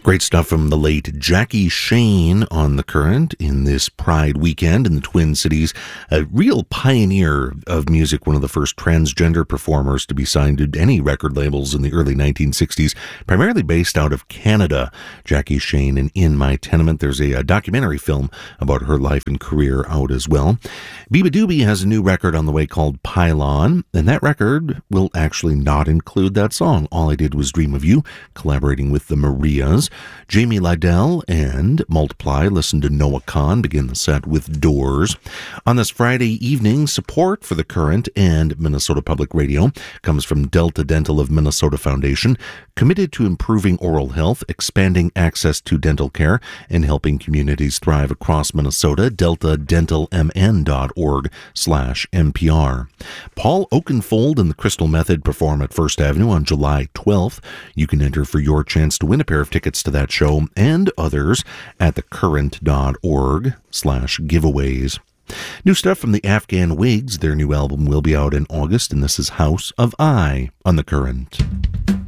Great stuff from the late Jackie Shane on The Current in this Pride weekend in the Twin Cities. A real pioneer of music, one of the first transgender performers to be signed to any record labels in the early 1960s, primarily based out of Canada. Jackie Shane and In My Tenement. There's a documentary film about her life and career out as well. Beabadoobee has a new record on the way called Pylon, and that record will actually not include that song. All I Did Was Dream of You, collaborating with the Marias. Jamie Lydell and Multiply listen to Noah Kahan begin the set with Doors. On this Friday evening, support for The Current and Minnesota Public Radio comes from Delta Dental of Minnesota Foundation, committed to improving oral health, expanding access to dental care, and helping communities thrive across Minnesota. DeltaDentalMN.org/NPR. Paul Oakenfold and the Crystal Method perform at First Avenue on July 12th. You can enter for your chance to win a pair of tickets to that show and others at thecurrent.org/giveaways. New stuff from the Afghan Wigs. Their new album will be out in August, and this is House of I on The Current.